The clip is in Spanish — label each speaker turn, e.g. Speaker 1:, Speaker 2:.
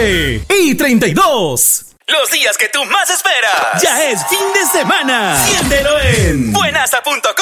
Speaker 1: 29 y 32.
Speaker 2: Los días que tú más esperas.
Speaker 1: Ya es fin de semana. Siéntelo en
Speaker 2: Buenasa.com.